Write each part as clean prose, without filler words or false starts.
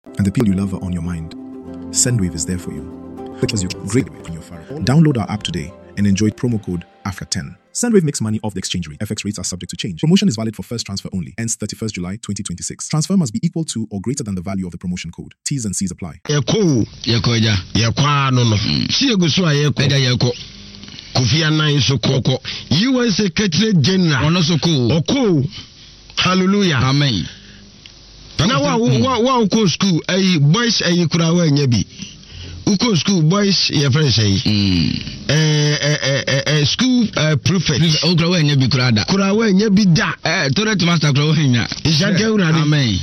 and the people you love are on your mind, Sendwave is there for you. Because you great on your phone. Download our app today and enjoy promo code AFRICA10. Sendwave makes money off the exchange rate. FX rates are subject to change. Promotion is valid for first transfer only. Ends 31st July 2026. Transfer must be equal to or greater than the value of the promotion code. T's and C's apply. Kofi Annan so koko. UN Secretary General. Ono so ko. Oko. Hallelujah. Amen. Na wa uko school boys kurawa nyabi. Uko school boys your friend say. School prefect. Kurawa nyabi kurada. Kurawa nyabi da. Toilet master kurawa nya. Ishanke urade. Amen.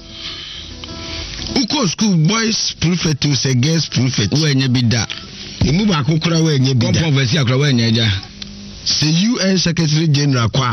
Uko school boys prefect to say girls prefect. Wa nyabi da. Imu ba kokura wa nya bi da. Controversy akura wa nya ja. Say UN Secretary General kwa.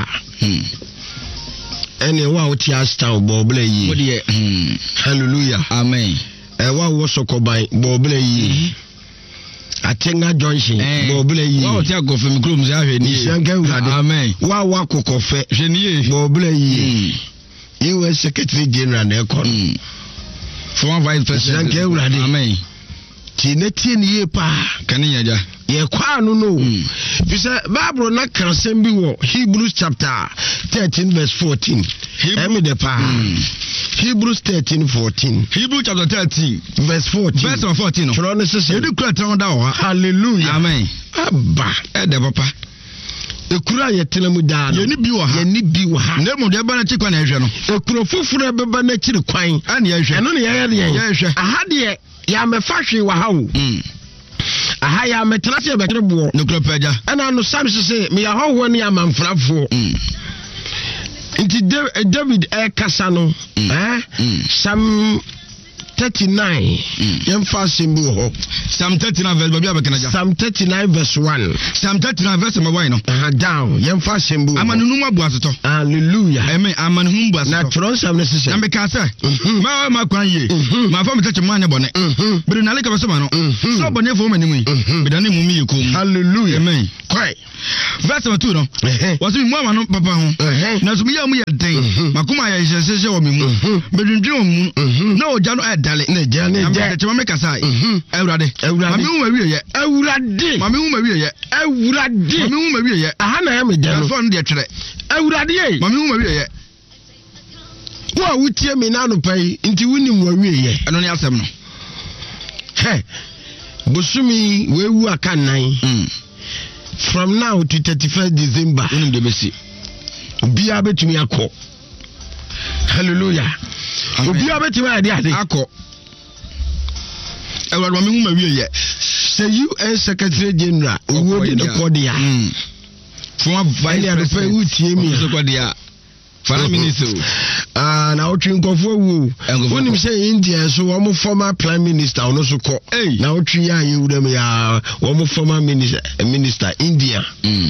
Ene wa oti asta bobla yi. Odi hallelujah. Amen. Wa wo sokoban bobla yi. Atenga Johnson bobla yi. Wa oti agofe mikrom se ahwe ni. Shanka urade. Amen. Wa kokofe hweniye bobla yi. UN Secretary General na ekon. Former Vice President. Shanka urade. Amen. Tineti ni yepa kaniya ja ye kwa no no bisa Bible na kan bi wo Hebrews chapter 13 verse 14 emi de pa Hebrews 13:14 Hebrews chapter 13 verse 14 no choro no sese ye de kura tan da wo hallelujah amen abba e de papa ekura ye tenemu da no ye ni bi wo ha ne mo de ba na chikwa na ehwe no ekuro fufuru beba na chiri kwan ana ye hwe eno ne ye hwe aha de ya me fahwe wa ha o aha ya me trafia be krebo no kropaja ana no sam se me ya hoho ne ya manfrafo nti David kasa no Psalm 39 yemfa simbu ho Psalm 39 verse babia bekanaja Psalm 39 verse 1 Psalm 39 verse mawai no down yemfa simbu amanunum abuasoto hallelujah amen amanunum buasoto na tron Psalm sese na beka se ma kwan ye ma fa metache manya bone bere na leka beso ma no so bone fo manimu be dane mu mi yekom hallelujah amen kwai verse 2 no wasi mu ama no papa ho na so mi ya mu ye den makoma ya sese wo mi mu bedwindwe mu na oja no dale ne ja chema me kasa ewurade mami hu mawie ye ewurade mami hu mawie ye ewurade mami hu mawie ye aha na ya me ja no so no de twere ewurade ye mami hu mawie ye wa wutie me na no pai nti wuni mu mawie ye eno ne asem no he bosumi wewu aka nan from now to 31st December woni de besi bia betumi akọ hallelujah obi abetime ade akọ ewurade mami hu mawie ye say UN Secretary General owo de kodia former Vice President wutie mi so kodia Foreign Minister na otwe nkofo wu wonim say India so wo former Prime Minister ono so ko na otwe ya yewudam ya wo former minister India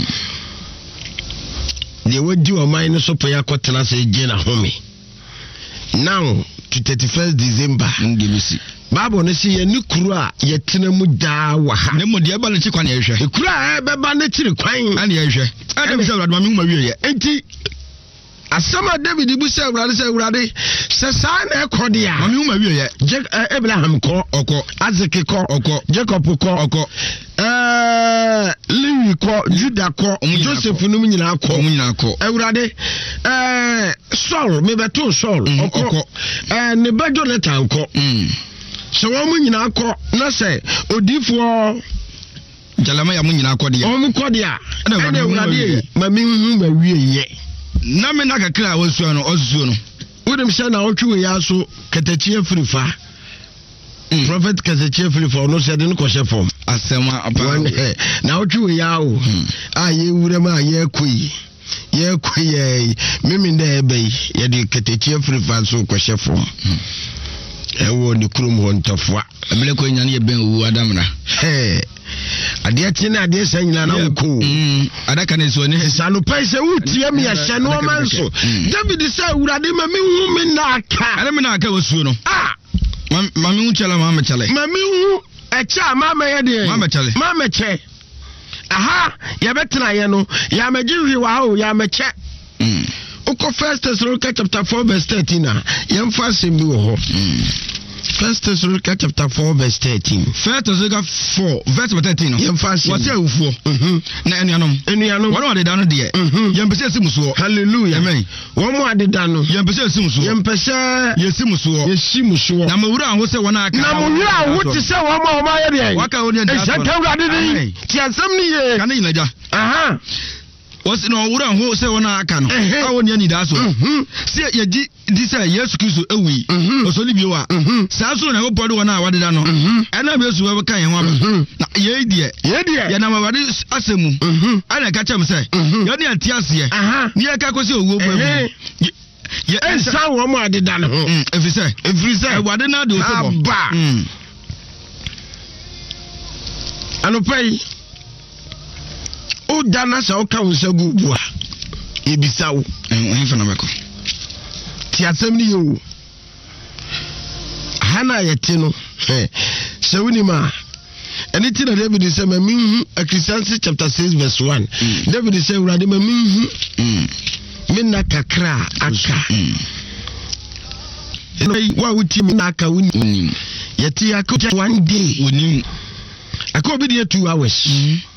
they would do a minus so pay akotena say Jena home now to 31st December ndimisi Bible no say ye kuru a ye tena mu daa wa ha ne mo de ba ne chikwa na ye hwe kuru a be ba ne chiri kwan ana ye hwe adam say urade ma me wie ye enti asama David bu say urade se sa na ekode a ma me wie ye Abraham ko oko Isaac ko oko Jacob ko oko Lewi ko Judah ko Joseph no nyina ko urade Saul me beto Saul oko ne ba Jonathan ko so wo nyina ko na say odifo jalama ya nyina ko de ya o mu ko de a na urade ma me hu ma wie ye na me na kakra wosuo no osuo no wodem say na otwe ya so katachie frifa prophet katachie frifa no say de no ko shefom asema apa na otwe ya o aye wure ma ye koi mimi nda ebe ye de katachie frifa so ko shefom ewo ni kurum ho ntofwa abele ko nyane ye ben wu adamna ade tina ade sanyina na wuko adaka ne so ne sanu paise wutie me ya hye manso David say urade ma me hu me na aka ade me na aka wosuo no ma me hu chela ma me chele ma me hu echa ma me ye de ma me chele ma me che aha ya betena ye no ya magihwi wa ho ya me che Oko 1 Thessalonians chapter 4 verse 13 yemfa sembi wo ho First Thessalonians chapter 4 verse 13. First Thessalonians 4 verse 13 no. What's your ufo? Na enuanom. One ade dano de. Yempese simuso. Hallelujah. Amen. One more ade dano. Yempese simuso. Yempese yesimuso. Na mawura ho se wona aka. Na mawura ho te se wo ma ye de. Waka ho de da. Ti asem ni ye. Kana yinaja. Aha. What's no wura ho se wona aka no. Ka woni ani da so. Se ye di say Yesu Kristo ewi. Osoli bi wa. Sa so na go podo wona awade da no. Ena be Yesu we kan ye ho aba. Na ye die. Ye na mawade asemu. Ana ka chem say. Ye ne ati ase. Ni ye ka kosi owo bu. Ye ensa wo mo ade da no. Every say wade na do so bo. Anopai o dana sa o ka wonsa gugu a ebisa wo en fa na beko ti asem ni yo hana yete no se woni ma eni ti na David say ma minhu Ecclesiastes chapter 6 verse 1 David say urade ma minhu minna kakra aka wa wuti minna aka woni yete akọ one day woni akọ bi de 2 hours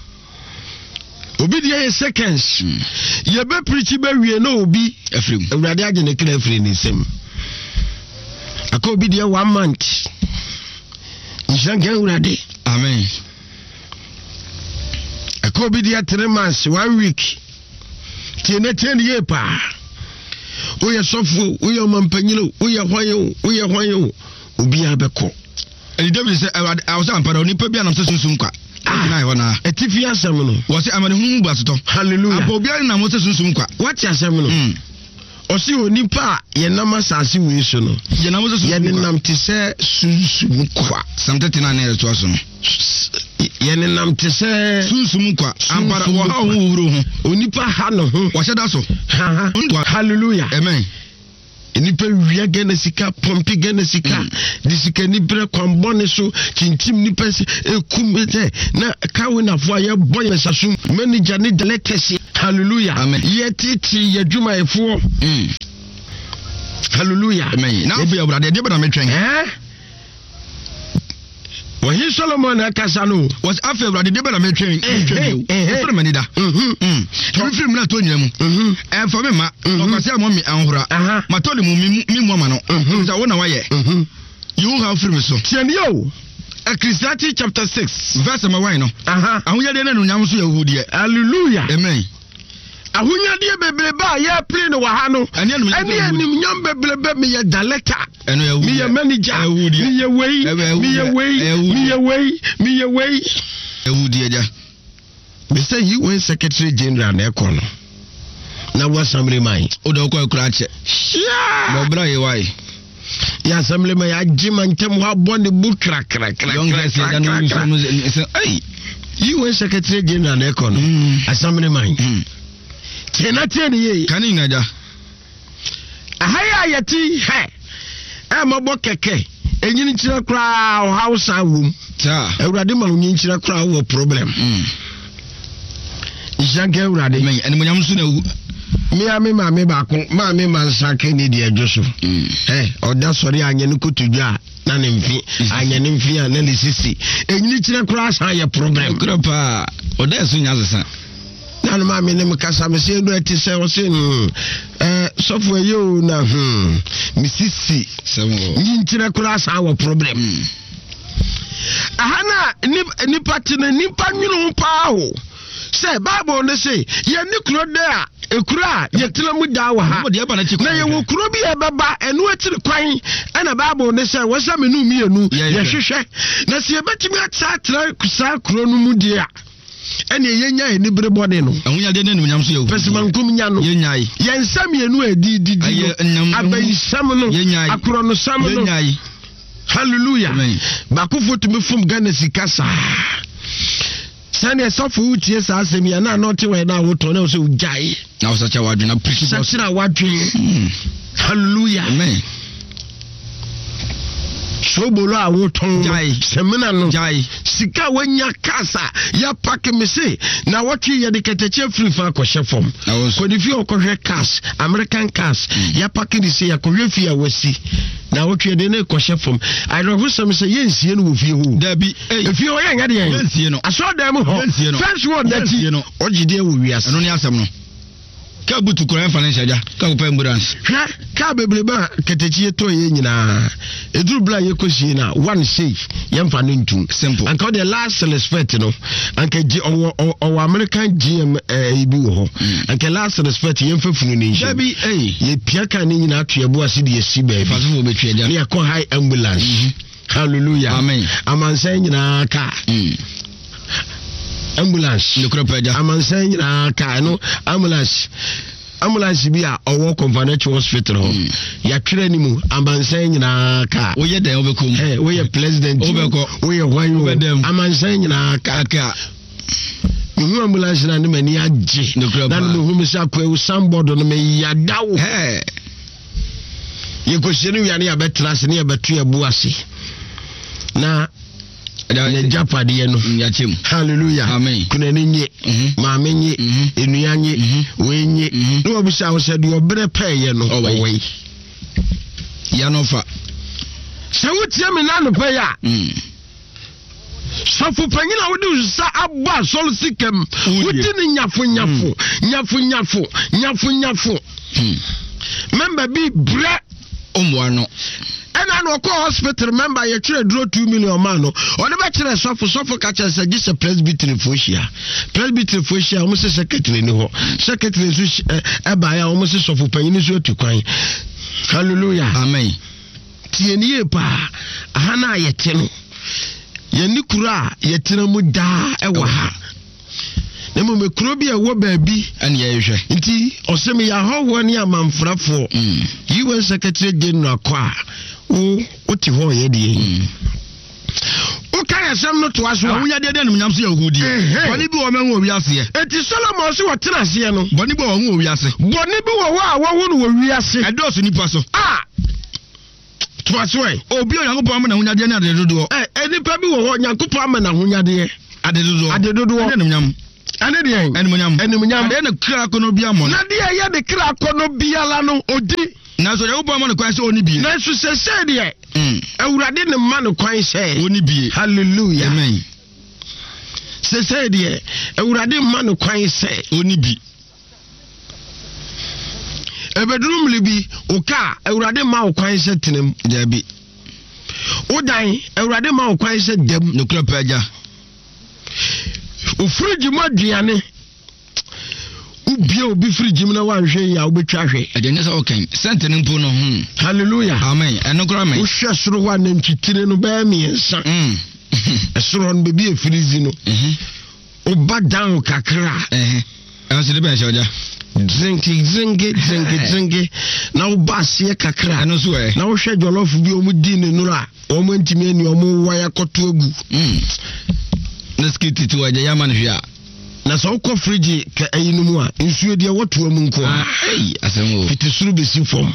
obi dey seconds ye be preach be wie na obi afrim urade agene kra afrim ni sem akọ obi dey 1 month njange urade amen akọ obi dey 3 months 1 week tiene ye pa oye sofo oye mampanyilo oye hwanyo obi abeko eli David say I was am para onipa bia na sunsun kwa na hona etifi asem no wo say amane hu basoto hallelujah apo bia na mo sunsun kwa what asem no osi onipa ye nam asase we so no ye nam sunsun ye nam te se sunsun kwa samtete na na to so no ye nam te se sunsun kwa ampara wo ha hu wuro hu onipa ha no hu wo sheda so hallelujah amen enipa wiya gena sika pompi gena sika disika ni bre kwambone so kintim ni pese ekumete na kawe na fo aye boy mesasum manager ni deletesi hallelujah amen ye titi ye dwuma efo hallelujah amen na obi abrade de bana metwen wa hi Solomon akasa no was afi abrade de bana metwen so mani da film na to nyam for me ma okwase amomi anhura matoli mu mi ma no so wona waye you have film so tiani yo Ecclesiastes chapter 6 verse number 1 no ahonya de na no nyam so yahudi hallelujah amen ahonya de bebreba ye play no wa ha no ene anim nyam bebrebe me ye director eno yahudi me ye manager me ye wei yahudi ja me say you were secretary general na ekono na wa samre mai o do ko kura che bo bra ye wai ya assembly mai ajima ntem ha bonde bukra kra young guys ya no so ai you were secretary general na ekono assembly mai tena ye kani ngaja ahaya yati he mabo keke enyini kira kra o hausa wum ta ewrade ma onyin kira kra wo problem ijange ewrade men eni monyam so na wu me ba ko ma me man sake ni de adwoso oda sori anye ne kotudwa na ne mfi anye ne mfi na le sisi enyini kira kra sa ye problem kra pa oda so nya sesa na no ma me ne mkasa me se do eti se o se sofo yo na misisi nyin kira kra sa wo problem ahana nipa tene nipa nwunu pa ho say Bible ne say ye ni kuro de a ekura ye tena mu da wa ha na ye wo kuro bi e beba enu atiri kwan na Bible ne say wo sa menu mienu ye hwehwe na se ye betimi atatra kusa kuro no mu dia ene ye nya ni bere bode no ahunya de ne nyam so ye pesman kum nya no ye nyai ye nsam ye nu adi abai sam no akuro no sam no hallelujah bakufo tumi fum Ghana sikasa sane sofu utie sa asem ya na not we na woto na so ujai na osacha wadwe na preach sachira wadwe hallelujah amen sobolo a woton semina no sika wanya kasa ya pack me say na watwi ye de keteche free fa akɔhye fom kodifi okɔhwe cars American cars ya pack di say akɔhwe fi awasi na watwi de ne kɔhye fom I don't who some say yensie no fi hu dabi efi o ye ngade yen yensie no aso da mu ho first word that you ogide wo wiase no ne asɛm no ka butu kura financial ja ka ko ambulance ka bebreba ketechi to ye nyina eduru bla ye kosie na one say ye mfa no ntum simple and the last respect no anka ji o American GM ibi wo ho anka last respect ye mfa funu ni nshi ye pia ka ni nyina atwe bo ase de yesi ba fa so betwe ja ne ko high ambulance hallelujah amen amansa nyina ka ambulance nekropeja amansa nyina ka no ambulance bi a owo Confederation Hospital ho ya twere ni mu amansa nyina ka wo ye den obekom wo ye president obeko wo ye hwan amansa nyina ka mu ambulance na mani agye na no hu misa kwa sambodo no me yadawo ye ko shenu ya ne ya betra se ne ya betu ya buase na ya japade ye no yachem hallelujah amen kuna ninye maame nye enua nye wenye no obisa wo se de obre peye no owe ya no fa se wutie me na no pe ya sofu panyina wo de sa abba sol sikem wuti ni nyafu member bi bre omwano ena no ko hospital member ye tire draw 2 million man no one be tire sofu ka tire se gise presbytery fohia o se secretary ni ho secretary su e ba ya o se sofu panyin su otukwan hallelujah amen tieni e pa aha na ye te no ye ni kura ye tire mu da e wa ha na mo mekuro bi e wo baabi ane ye hwe nti osem ya howo ne amamfrafo UN secretary general kwa o ti ho ye de o kan asem no to aso awunya de de nyam so yahudi boni bi wo menwo wiase eti Solomon so wotena ase no boni bi wo wo wiase boni bi wo a wo no wo wiase edoso nipa so to aso obi Onyankopon am na hunya de na de dodo enipa bi wo Onyankopon am na hunya de ade dodo nyam ane de enumunyam ade na kra kono bia mo na de ye de kra kono bia la no odi na so Onyankopon am no kwan se oni bie na so se de Awurade ne ma no kwan se oni bie hallelujah amen se de Awurade ma no kwan se oni bi ebedrum libi oka Awurade ma o kwan se tenem dabi odan Awurade ma o kwan se dem no kra paja o friji mo aduane ubie obi friji mo na wanhwe ya obetwa hwe adene se okan sente ne mpo no hallelujah amen eno kra amen o hwe soro wa na ntwitire no ba mi ensa esoro no bebi efrizi no o ba down kakra anse de ben shoja drinki na o ba se kakra no so na o hwe jollof bi o mu di ne nura o mu ntimi ani o mu waya koto agu neskiti to aja yaman hia na so ko frigi ka ayinu mu a nsuo de woto am nko asemo fitisuru besi fom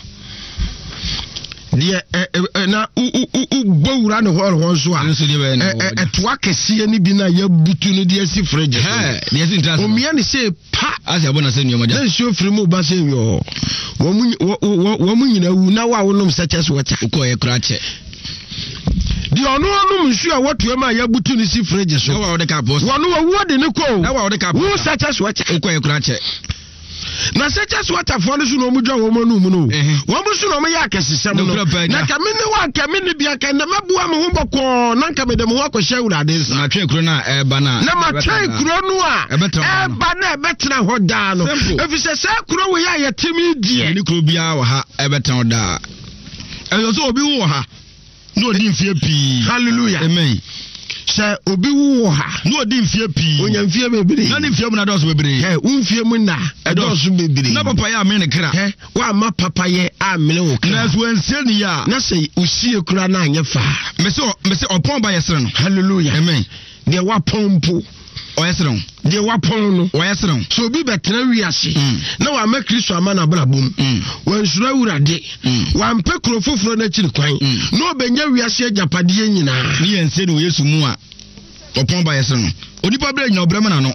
de na gbowura no ho so a etoa kese ni bi na ya butu no de asi frigi de asi ntas o mia ne se pa asi abona se nyoma de nsuo firi mu ba se yo wo mu nyina wu na wa wonom sachas water ko ye krache di onu nsu a wotu ma ya butu ni si fridge so wa de ka boss wonu wo de ne ko na wa de ka boss sachas water ko ye krache na sachas water fo no su no mu dwa wo manu mu no wo mu su no mu ya kesesem no na ka me ne wa ka me ne bia ka na mabua me ho boko na ka me de mo akɔhye Awurade nsa na twen kuro na eba na ma twen kuro no a eba na ebetena ho da no efise se kuro wo ya yetimi die ni kuro bia wa ha ebetena ho da ezo so obi wo ha no di mfie pi hallelujah amen se obi wo ha no di mfie pi onya mfie bebere na di mfie mu na doso bebere umfie mu na doso bebere na papa ya amene kra wa ma papa ye amene wo kra na so ense ni ya na se usie kura na anye fa me se opon ba yesere no hallelujah amen de wa pompo oyesron de wapon no oyesron so bi betena wiase na wa ma Kristo ama na brabom wansura wurade wampe krofoforo na chiri kwan no benya wiase agapade nyina ni yense no Yesu mu a opon ba yesron onipa bra nyina obrama na no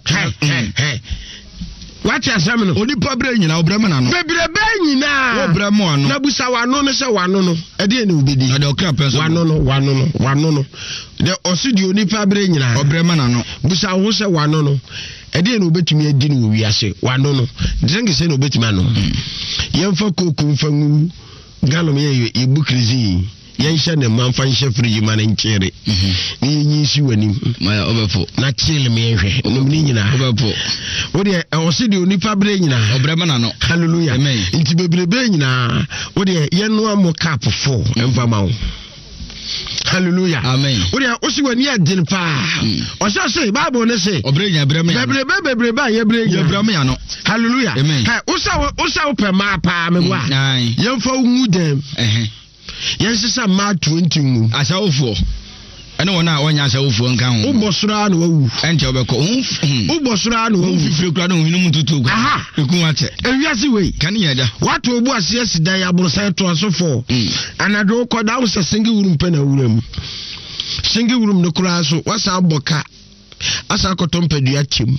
Wati asem no onipa bra nyina obrama na no bebrebe nyina obrama no na busa wano no se wano no e de na obedi na de okra penso wano no de osidi onipa bra nyina obrama na no busa wo se wano no e de na obetumi adi no wiase wano no drink se na obetumi ano yemfa koku mfangu galom ye ibu krizi yensha ne manfa nhye friji man nkyere ni nyinsi wani ma obefo na chile me hwe no ni nyina obefo wodi osidi onipa bre nyina obrema na no hallelujah amen nti bebrebe nyina wodi yeno amo cap 4 emfa wo hallelujah amen wodi osi wani agin pa o se bible ne se obrenya brema ya bebrebe ye brema ya no hallelujah ha osa pe ma pa me wa yemfa wu dem yensisa ma 20 mu asawofo ene wona onya asawofo nkan ho ubosura na wawu ente obeko ubosura na wawu fifire kura na ohinu mututu kwa aha ekun ache ewiase wei kan yeda watu obu ase asida ya borosai to asofo anado koda wo se singi wurum pe na wuram singi wurum ne kura so wasa aboka asa kotompadua chem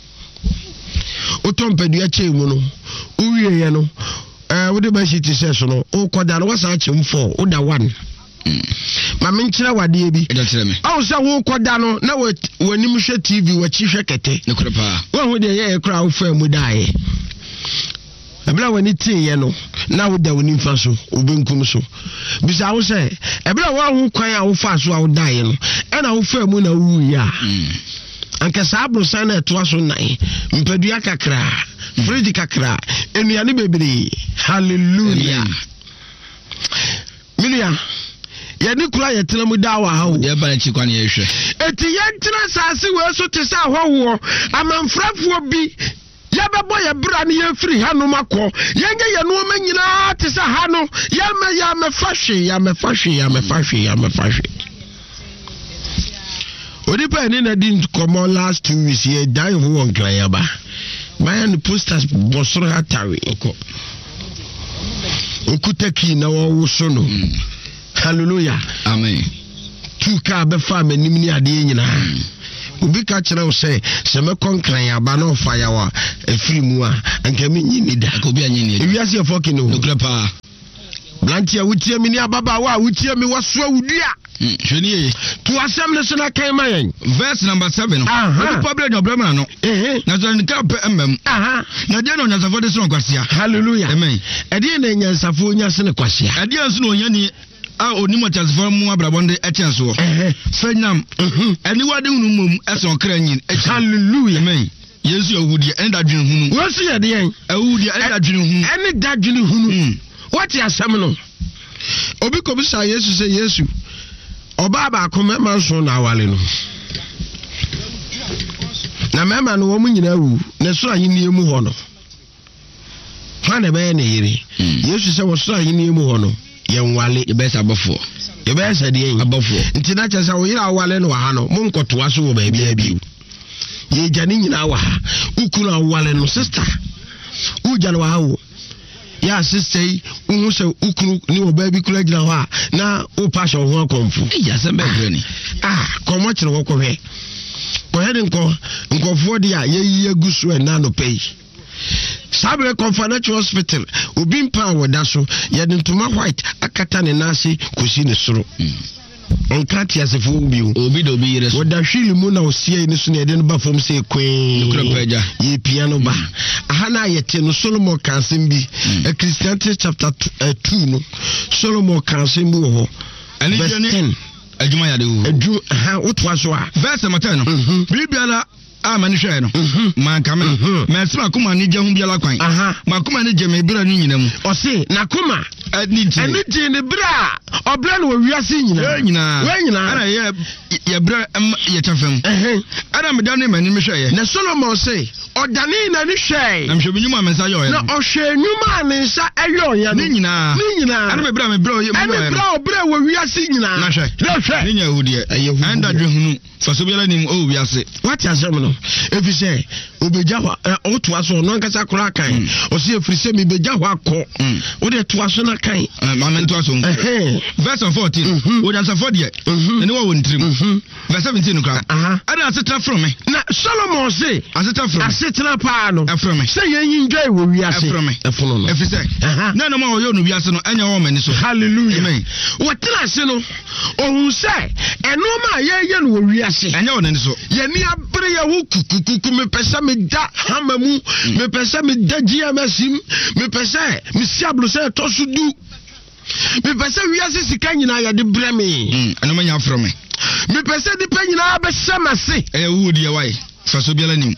otompadua chem no uwie ye no wode ba shi tise so no o koda no wasa chem 4 oda 1 ma menkyira wade bi awu sa wo koda no na wani mu hwe TV wachi hwe kete ne kura pa wo de ye kura wo fa mu daaye ebla wani tie no na wo da wani mfa so obenkum so bisa wo se ebla wo hu kwan a wo fa so a wo daaye no e na wo fa mu na wu ya anka sabro sana eto aso nan mpadua kakra friji kakra enuane bebre hallelujah milia yani kura yetra mu dawa hawo ye ba chi kwan ye hwe eti yentra sase we so te sa hwowo amanfrafo bi ya bebo ye bra ne ye free hanu makọ yenye ye no manyina te sa ha no ya me fahwe odipa ni na din komo last 2 weeks ye dai ho won kraya ba mayan posters bosoro hatari okutaki na wo so no hallelujah amen tuka be fa manim ni ade nyina obi ka kire wo se me konkran ya ba no fa ya wa afiri mu a anka me nyini da ko bi anyini ewiase foki no dokra pa blantia wutie mi ni ababa wa wutie mi waso awudua hweniye to asem ne sona kan mayen verse number 7 no problem no brema no na so nka pe mmam na de no nyansafo de so kwasia hallelujah amen e de na nyansafo nya se ne kwasia e de so no nyani a onimo transform mu abrabonde etianso fanyam eni wade hunu mum eso kra nyin hallelujah amen yesu awudie en da dwene hunu wosu ye de yen awudie en da dwene hunu en da dwene hunu what ya asem no obi ko bi sa yesu se yesu oba ba ko mema so na awale no na mema no wo mu nyina wu na so ayi emu ho no fa na be na yiri yesu se wo so ayi emu ho no ye nwale ye be sa bofo ye be sa de yin abofo nti na cha sa wo yira awale no ha no mo nkoto aso wo ba bia bi ye jani nyina wa ukuru awale no sister u jana wa wo ya sister uhu se ukuru ni oba bi kula gina ho na o passion ho akomfu ya se be breni komo kire wo kohwe kohede nkofo de a ye gusu e na no pay sabre confidential hospital obi mpa woda so ye de ntoma white akata ne nase kosi ne soro onkati asefo bi obi do bi yire so woda hwili mu na osie ne so ne de no ba fom se kwen ukurapaja ye piano ba aha na yete no Solomon kansen bi Ecclesiastes chapter 2 no Solomon kansen bi ho verse 10 adwuma ya de wo adu aha wotwa so a verse 10 no bibiala amani hwe no mankame mesma kuma ni je hu biala kwan makuma ni je me bira ni nyina mu o se na kuma ani je ne bira obra no wiase nyina ana ye bra ye chafam ana me dan mani me hweye na Solomon say odane na ni hweye na me hwe nyuma mensa yo na ohwe nyuma ne nsa ayo ya ni nyina ana me bra yo obra wo wiase nyina na hwe ni nya hudie anda dwehunu faso biala nim o wiase what asem no efise obeja ho oto aso no nkasa kora kan o se efrise me beja ho akọ o de to aso na kan ma men to aso verse 14 o jansa 4 de ene wo ntrim verse 17 no kra ada aseta from me na Solomon say aseta from asetena pa no from me say yin joy wo wiase from me efono no efise na no ma wo yo no wiase no anya wo mani so hallelujah amen wotena se no ohun say eno ma ye no wo wiase anya wo nani so ye ni abre ye wo kukukuku me pesa me da hamamu me pesa me da GMSim me pesa me siablo say to so du me pesa wiase sika nyina ya de breme eno ma nya from me me pesa di pa nyina be semase wo die wai faso biala nim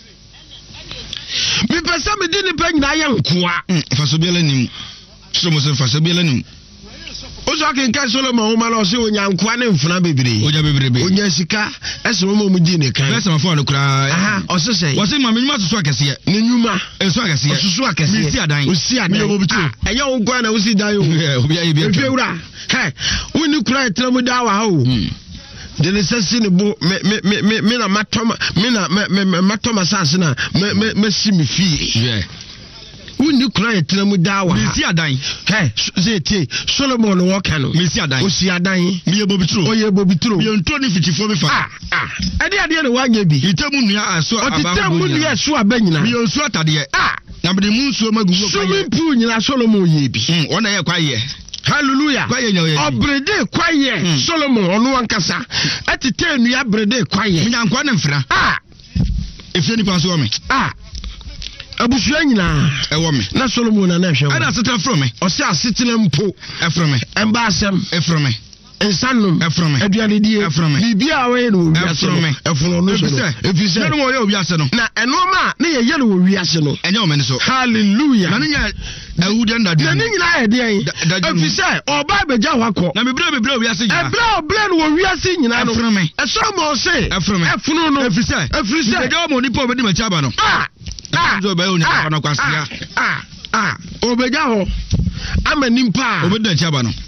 me pesa me di ni pa nyina ya nkoa faso biala nim so mo se faso biala nim oso akenka Solomon o ma lo se onya nkoa ne mfuna bebre onya bebrebe onya sika ese mo mu di ne kan verse ma fo no kra o se sei wo se ma menuma so akese ne nyuma eso akese osusu akese mi si adan mi yo bobitu eya wo gwa na wo si dan yo obi aye bi efewura woni kura etramu da wa ho de ne sesi ne bo me na matoma me na matoma sanse na me si me fie woni kura etramu da wa mi si adan zeti Solomon wo kan mi si adan o si adan mi ye bobituro o ye bobituro mi ntro ni fitifo mi fa ade ne wanya bi itemu nua aso aba itemu nua so abanyina mi onsu atade na be mu nsu magugo kwa ye pu nyina Solomon ye bi wona ye kwa ye hallelujah obrede kwa ye Solomon ono ankasa atete nua brede kwa ye nyankwa ne mfra efie ni kwanso me abusua nyina ewo me na Solomon na hwe ana aseta from me o se asetena mpo from me emba asem from me ensanum aduane die bibia we no wiase no efono no so efise no mo ye wiase no na enoma na ye no wiase no enye o meni so hallelujah na nya awude ndade na nyina ye de efise oba beja hwakọ na mebre wiase nyina ebra no wiase nyina no eso mo se efono no efise beja mo nipa obedi machi aba no nzo ba onya kwa no kwasia obeja ho amanimpa obedi machi aba no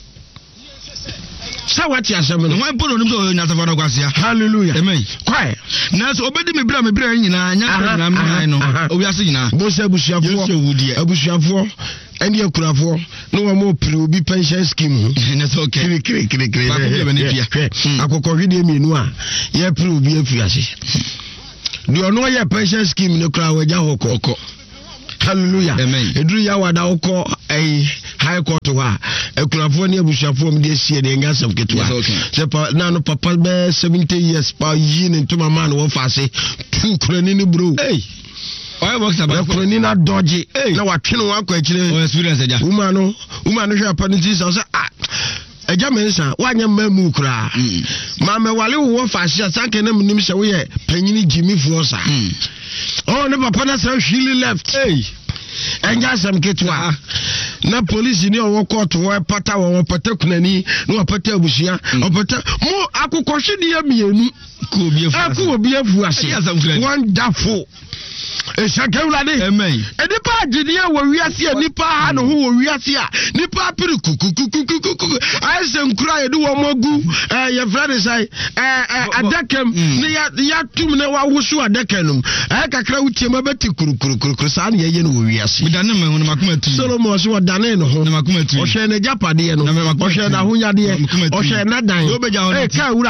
sawati asem no wan pono nim so nyatafa no kwasia hallelujah amen kwai na so obedi me bra nyina nya na me no owiase nyina bo se abusuafo eni akurafo no wa mo pri obi pension scheme na so okay kire ba ko be ne pia akokọ hwede mienu a ye pri obi afiase di ono ye pension scheme no kra waja hokọ hallelujah eduru ya wada hokọ high court wa akurafo ne abusuafo m de sie de ngasam ketwa se pa na no papa be 70 years pa yi ne ntoma man wo fase tu kurani ne bro oya box aba kurani na dodge na watwe no akọ akire o experience eja uma no hwe apanitis so eja mensa wanya mamu kura mama wale wo fase sanke na munim se wo ye panyini Jimmy Fosa ne papa na say really left enja sam ketwa na police ni owo court wo pata wo pata kunani no pata abusia opata mo akokɔhwede ya mienu ko obi afu ase wonderful esakewulade amen edipa agide wo wiase nipa ha no ho wo wiase a nipa piri kukukukukuku aisen kura yede wo mogu ye frade sai adakam ne ya tum ne wa wusu adakanum kakra wutie mabati kurukuru sa ne ye no wo wiase midane me ho makomatu Solomon so wadane no ho makomatu o hwe ne japade no o hwe na hunyade o hwe na dan ka wura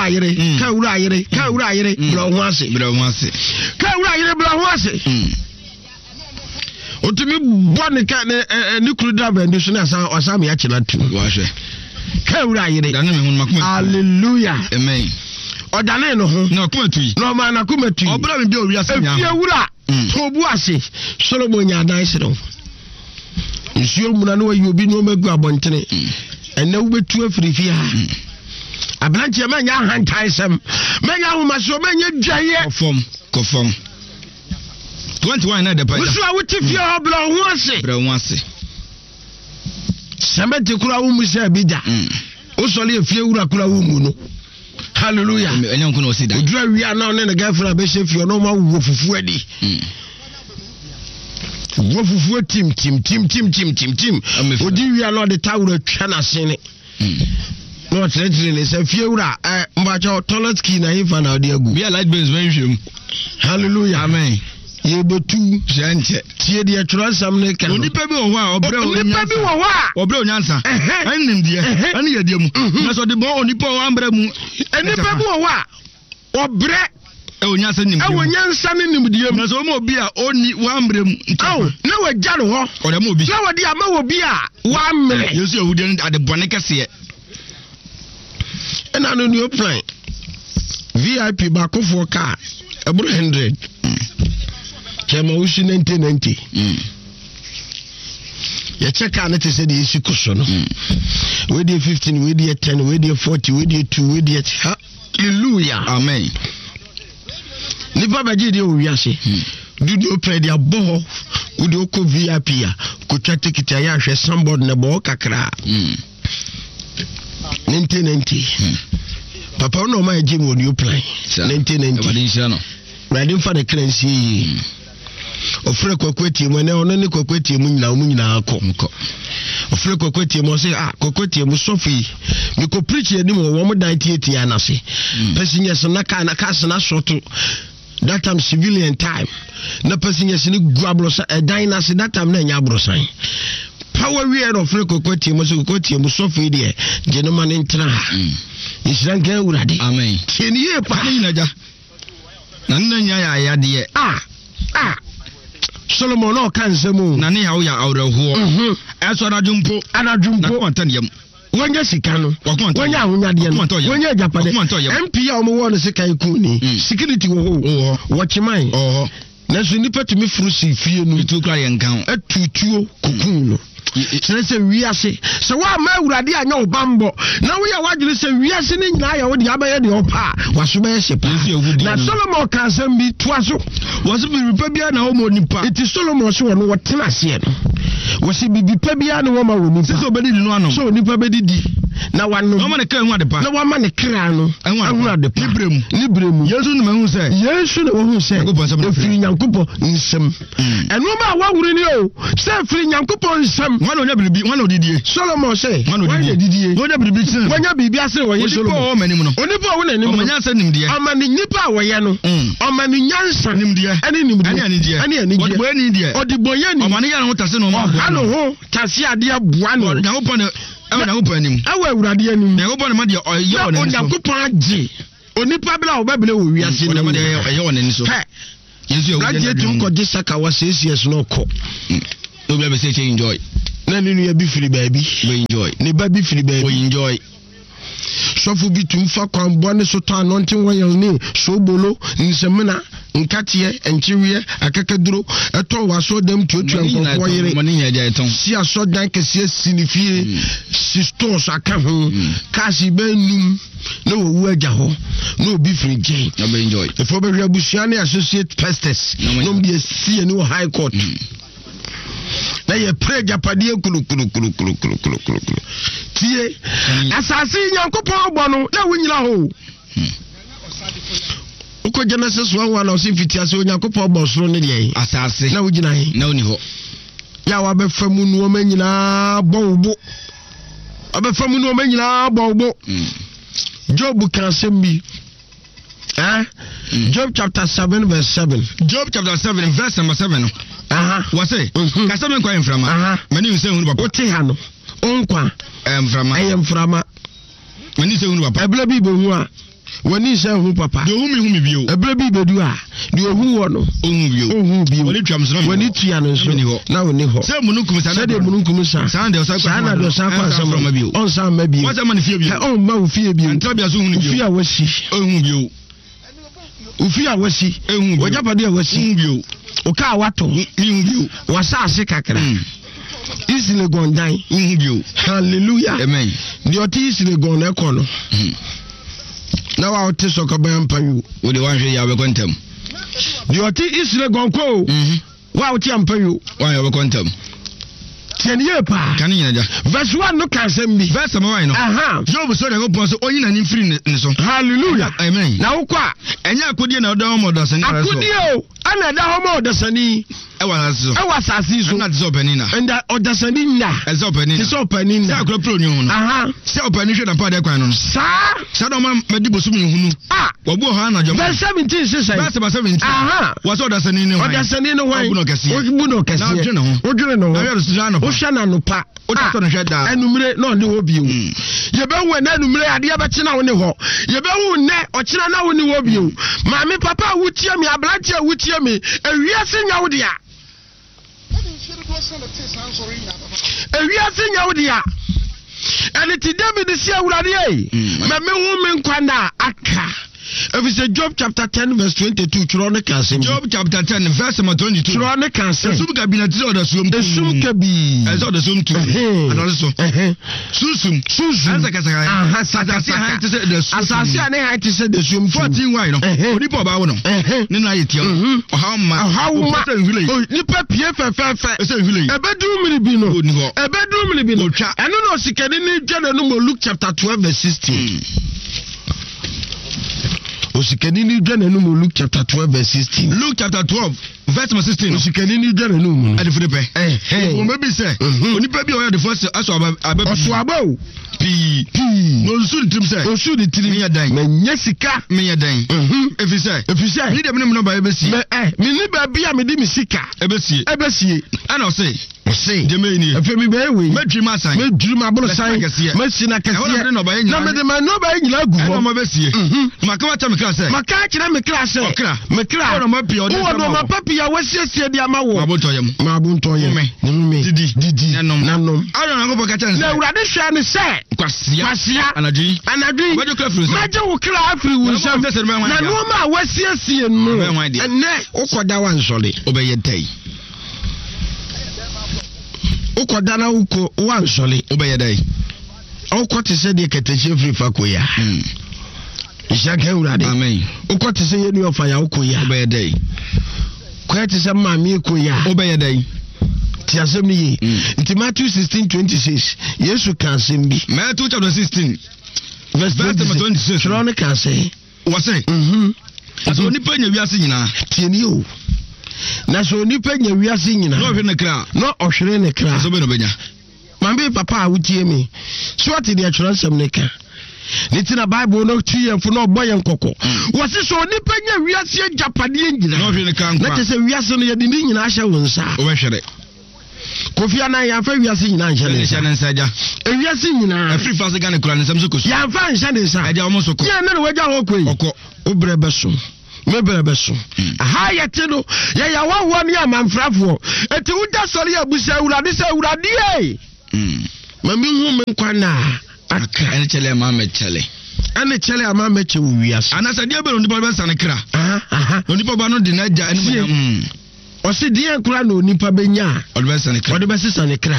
ayere bro ho ase ka wura ayere bro ho ase otumi bone ka ne kru driver ndi so na asam ya chela tu wa hwe ka wura ayere dane me ho makomatu hallelujah amen odane no ho na komatu no ma na komatu obra me bi o wiase nya efie wura tobu ase Solomon nya dan se no nsuo muna no ayi obi no magu abontene ena wo betu afirifi ha abranche manya hantaisem manya homaso manya dwaye kofom 21 na de pa wusu a wutifie ho bla ho ase bra ho ase semete kura wo musa bida o sɔle efie wura kura wo mu no hallelujah enya nko na osi dan odura wi ana ne ne girlfriend be she fie no ma wo fufu adi wo fufu tim odi wi ana de tawura twa na sene no tretre ne se fie wura mbacha toilet key na hifa na odi agu bia light bills when hwem hallelujah amen ye betu jante tie de atwura sam ne kan onipa bi wo ho a obre onyansa anim de ani ye de mu na so de bo onipa wo ambra mu enipa bi wo a obre onyansa nim de onyansa ne nim de mu na so mo obi a oni wo ambra mu na wagya no ho ode mo obi na wadi ama wo bi a wa amre yesu ehudi ade bone kese ena no new plan VIP ba kofo car ebro 100 kema ushi 90 ya cheka na tese de isi kuso no we dey 15 we dey 10 we dey 40 we dey 2 we dey hallelujah amen ni baba je de owiase dudu open dia bo we dey ko VIP ya ko twa ticket ya hwe somebody na bo kakra 90 papa no ma je mo new plan 90 Radin fa the currency ofre kwakweti mu na ono ne kwakweti mu nyina akọ ofre kwakweti mu say kwakweti mu sofi mi ko preach ani mo wo mo dan tie anase passengers na ka na short that time civilian time na passengers ni guabrosa dan na that time na nya abrosan power we are ofre kwakweti mu so kwakweti mu sofi de gentleman ntra isran ga urade amen tienie pa ni naja na nya ya de Solomon no kan semu na ne ya wo ya awreho eso anadwumpo na kontan yam wanya sika no wanya ahonyade no wanya japade MP a omo wo no sika iku ni security wo watchman na so nipa tumi furu si fie no itu kra yenkan atutuo kokun no se wiase se wa ma awurade anya obambo na wo ya wadwere se wiase ni nyina ya wo de abaye de opa waso ba shepa na Solomon kan sam bi toaso waso bi ripa bia na wo mo nipa iti Solomon so no wo tena se no wasi bibi pa bia na wo ma wo nipa so bedi no ano so nipa bedi di na wanu no ma ne kan hu adepa na wa ma ne kra no hu adepa libremu yesu no mahu se yesu no mahu se ofiri nyankopɔ nsem eno ma wa wuri ni o se ofiri nyankopɔ nsem wana onya biribi wana odidie Solomon say wana didie onya biribi tsin wanya biribi ase wo ye Solomon o manim no onipa wo nanim o manya ase nimdie amani nipa wo ye no amani nyansa nimdie ani nimdie ani anidie odibo ani die odibo ye ni o mani ya no tase no ma ano ho tase ade abua no nyankopɔ ne ewa nyankopɔ anim ewa awurade anim nyankopɔ ne ma de oye wo ne nyankopɔ agi onipa bla wo babele wo wiase no ma de oye wo ne so yesu ya wo je tum ko de saka wa CCS no ko no be say enjoy na ninu ya bi firi baabi we enjoy ne ba bi firi baabi we enjoy sofu bi tum fa kwan bone so ta nontin wayel ni so bolo nsemena nkatie enchiwie akakaduro eto waso dem tuotua nkofo yere mani nya dia eton si aso dan kese sinifie si stores aka ho kasi benum na wo agya ho na obi firi gen na be enjoy efo be hwa busuane associate pastors no be sie ni high court na ye pray japade kulu tie asasi nyankopon gbo no na wunyira ho uko Genesis 1:1 na osi fitia se nyankopon gbo soro ne de asasi na wugina he na oni ho ya wa be famu nuo manyina bowbo abefamu nuo manyina bowbo Job kan sembi Job chapter 7 verse 7 Job chapter 7 verse number 7 wase kasame kwa mframa mani nse hunu papa ote ha no onkwa mframa mframa mani nse hunu papa ebla bi behu a wani nse hunu papa de humi bio ebla bi bedu a de ohu wo no ohu bio wani twam so wani tua no so na woni ho se mununkum sa se de mununkum sa sa de osa kwa na de osa kwa sama bio on sa ma bio wasa man fie bio on ma fie bio antabia so hunu bio fie a wasi ohu bio ufia wasi ehu wajapade wasi bio oka wato ehu bio wasase kakra isile gondan ehu bio hallelujah amen di oti isile gon na ekono na wa oti sokoba ampayu wo de wan hwe ya be kontem di oti isile gon ko wa oti ampayu wa ya be kontem tienie pa kan nyina ja verse 1 no kan sem bi verse ma wai no Job so de go pon so oyin na ni free ne so hallelujah amen na wo kwa enya akodie na oda homo do sani akodie o ana da homo do sani ewa sasi so na zo penina enda odasani nda ezo penina so penina sa akro pro nyu no se opani hwe na pa de kwan no sa do ma medi bosum hunu wo ha na jom verse 17 say verse 17 wo so odasani ne why obuno kase obuno kase odwene no o hwa na no pa o da so no hwe da enumre na ode wo bio ye be wo na enumre ade ya be kina wo ne ho ye be wo ne o kina na wo ne wo bio maami papa wutie mi ablanche wutie mi ewiase nya wo dia ewiase nya wo dia ene ti David si awurade ei me hu me nkwana aka. If it's a Job chapter 10 verse 22, Job chapter 10 verse 22. Sum cabinet is the sum. The sum cabi. As the sum too. And also. Susum. Asasi ane ha to say the sum 14 why no. Onipa ba wo no. Ni na yetio. How ma. Nipa pie fe. Say village. Ebedu mini bi no. Ebedu mini bi no. Eno no sikani ni dwane no mo Luke chapter 12 verse 16. Osikani ni dwane no Luke chapter 12 verse 16. Luke chapter 12 verse 16. Osikani ni dwane no mu. Ade fure pe. O me bi say. Onipa bi o ya the first aso aba. Oso aba o. Pi. No nsu di trim say. Osu di trim. Me ya dan. Me nya sika. Me ya dan. Efi say. Me dem no ba ebesi. Me ni ba bia me di mi sika. Ebesie. Ana o say. Say. Jemeni. Efe mi be we. Me dwima san. Me dwima bolo san. Me sina kese. Na me de ma no ba nyina gu ho. Ma besie. Maka wa cha me class. Maka kira me class. Me class. Ono ma pi odi. Ono ma papi ya wasiesie dia ma wo. Ma bontoyem. Me. Didi. Nanom. Ara na go baka cha. Na urade hwa ne se. Kwasia. Anadwi. Obedo kla fru. Maje wo kla afri wo nsam. Na no ma wasiesie no. Ene ukoda wan sole. Obeye dai. Ukoda na uko wan sole. Obeye dai. Ukote se de keteche fri fakoya. Ishaka urade. Amen. Ukote se yenu ofa ya ukoya. Obeye dai. Kwete se mami koya. Obeye dai. Ti asem ni nti Matthew 16:26 Yesu kan sem bi. Matthew chapter 16 verse 26. Chronicle say. What say? So nipa nya wiase nyina. Tieni o. Na so nipa nya wiase nyina. No hwe ne kra. No ohwere ne kra. So be no benya. Mambe papa a wutie me. So ati de atwerensem ne ka. Nitina Bible no tuyemfo no boye nkoko. Wose so nipa nya wiase japade nyina. No hwe ne ka nkwa. Na tese wiase no ye de nyina ahye wonsa. O be hwere. Kofi ana ya fa wiase nyina nhye ne nsaja. Wiase nyina. Afri fa se ga ne kura ne nsam so koso. Ya fa nhye ne nsa. Eja omo so ko. Ya na wagya ho koi. Oko. Obrebeso. Mebrebeso. Aha ya teno. Ya wawo ne amanfrafo. Eti uda sori ya busa urade se urade e. Mami hu me nkwana. Aka ene chele ma me chele. Ane chele ama me che wiase. Anasa dia be no nipa be sane kra. Onipa ba no de na ja ene Osi dia nkura no nipa benya. Ode be sane kra.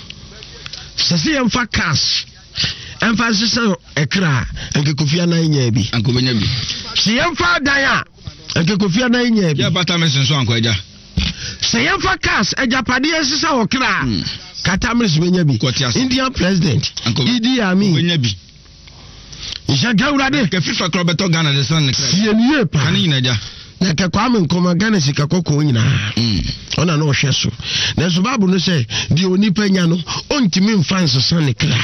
Sase yemfa cash. Emfa sese ekra enke Kofia na nya bi. Anko benya bi. Si yemfa dan a enke Kofia na nya bi. Ya bata me senso anko eja. Se yemfa cash ejapade sese okra. Kata me benya bi. Indian president. Idi Amin. Benya bi. Ishaga urade ke FIFA club beto Ghana de san ne kra. Sienie pa. Kan nyina ja. Na ke Kwame Nkrumah Ghana sika kokko nyina. Ona no hwe so. Na so Bible no say di onipa nya no ontimi mfa nsosan ne kra.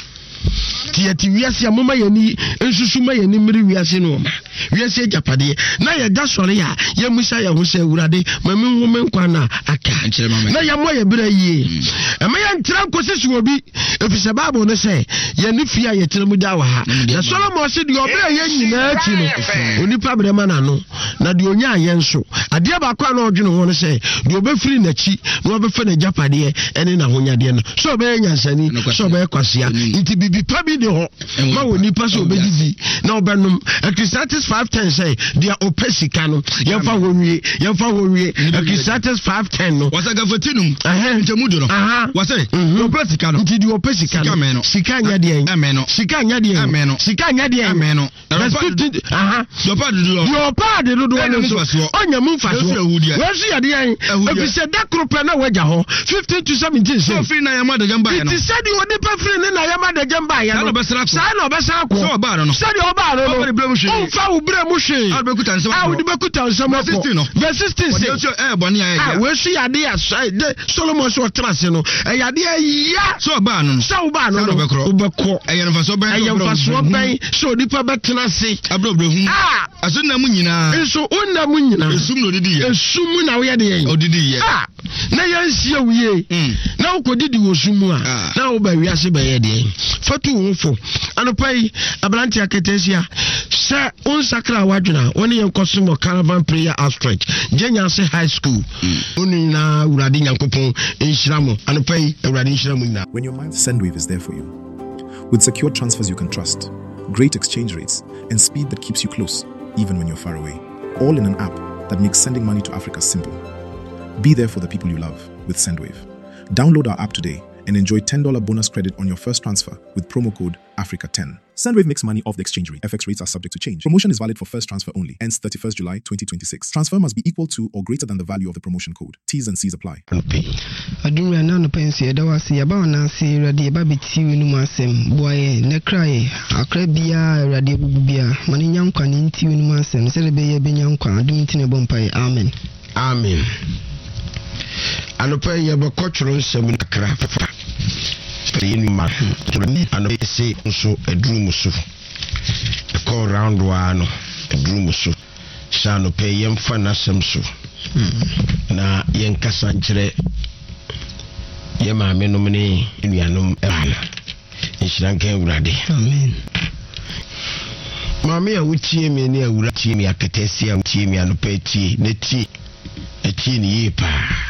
Ti wiase amoma yani ensusuma yani mmiri wiase no ma. Wiase japade na ya da sore ya ya musa ya ho se urade mami hu me nkwa na aka. Na ya mo ya bira yie. Ema ya ntira nkosisi obi efise Bible no say ya ni fia ya tira mu da wa ha. Na Solomon se di obira ya nyina ati no. Onipa brema na no. Na di onya ayen so. Ade ba kwa na odwene ho no say di obefiri na chi na obefa na japade ene na honyade no. So be nyansani so be kwasia. Nti bibi pa bi de ho. Ma woni pa so obedidi na obenum Ecclesiastes 5:10 say dia opesika no yemfa wowie Ecclesiastes 5:10 no wasaga fatinum ntemudo no wase opesika no nti di opesika no sika nya de ameno sika nya de ameno sika nya de ameno yopa de do so onya mu mfaso wesu ya de yan efise da krope na waja ho 15 to 17 so free na yama de jamba ya no it said you odi pa free na yama de jamba ya no sa na obesa ko so ba no said you ba no o fa ubre mu hwe a bekuta nsem a odi bekuta nsem ko verse 16 say boni ya wesu ya de ya Solomon so trase no ya de ya so ba no ubekro eyen fa so ben so odi pa betena se abrobrohu aso na mu nyina eso onna mu nyina esum no didi ye esum na wo ye de ye odidi ye na yansia wiye na ukodidi wo sumu na wo ba wiase ba ye de fatu wo fo anopai abranti aketesia se on sakra wadwuna woni yen kosumo caravan prayer outstretch jenya se high school oni na urade nyankopon enhiramo anopai urade enhiramo na. When your mind Sendwave is there for you with secure transfers you can trust, great exchange rates, and speed that keeps you close even when you're far away, all in an app that makes sending money to Africa simple. Be there for the people you love with Sendwave. Download our app today and enjoy $10 bonus credit on your first transfer with promo code Africa10. Sendwave makes money off the exchange rate. FX rates are subject to change. Promotion is valid for first transfer only. Ends 31st July 2026. Transfer must be equal to or greater than the value of the promotion code. T's and C's apply. Adumra na no pensi edawasi yaba na si radi eba biti winu masem boye ne kraye akra bia radi bububia mani nyankwa ni nti winu masem se de be nyankwa adum nti ne bompai amen amen. Anopa ye ba kotworo nsem kakra fafa yin ma anopa se nso edrum so ko round one edrum so sha anopa ye mfa na sem so na ye nkasa nkyere ye ma me nom ne nuanom ebana inshiranka ewurade amen. Mami ya utie me ne awura tie me aketesi ya utie me anopa tie ne tie ni yepa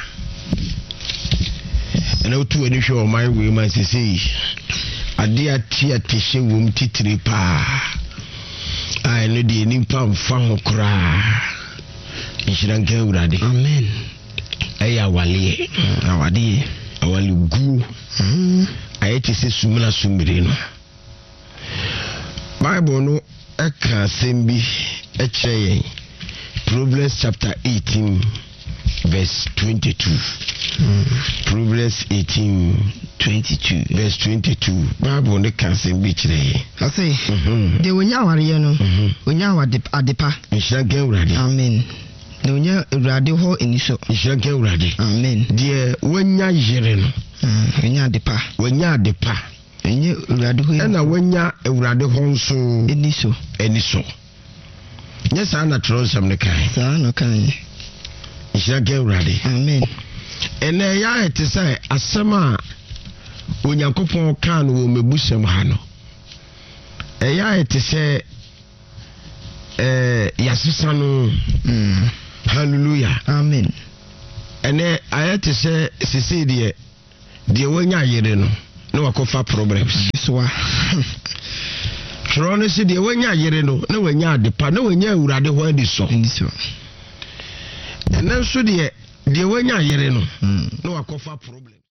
na otu ani hwe o mai we ma sisi ade atie atehye wom titire pa ai no de nimpa mfa ho kra inshiranka ewurade amen. Aya wale awali gu ayeti se sumuna sumire no Bible no eka sembi ekyeye Proverbs chapter 18 verse 22 Proverbs 18:22 verse 22 Bible no ka sembi kyereye I say de wonya ware no wonya wa adepa inshanka ewurade amen. No nya urade ho eniso inshanka urade amen. De wonya yere no wonya adepa enye urade ho na wonya urade ho nso eniso yes ana trosam ne kai sa no kai inshanka urade amen. Ene ya etisa asema onyankopon kan wo mebusem ha no eya etise yasisa no hallelujah amen. Ene ayete se sisi de wonya yere no na wakofa problems so Trone si de wonya yere no na wonya adepa na wonya awurade ho adi so ene so de wonya yere no na wakofa problems